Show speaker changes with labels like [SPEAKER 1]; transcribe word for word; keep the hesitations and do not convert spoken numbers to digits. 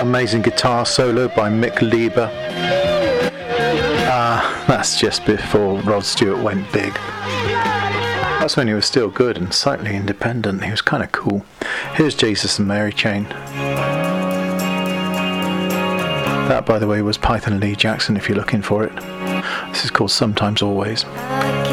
[SPEAKER 1] amazing guitar solo by Mick Lieber. Ah, uh, that's just before Rod Stewart went big. That's when he was still good and slightly independent. He was kind of cool. Here's Jesus and Mary Chain. That, by the way, was Python Lee Jackson if you're looking for it. This is called Sometimes Always.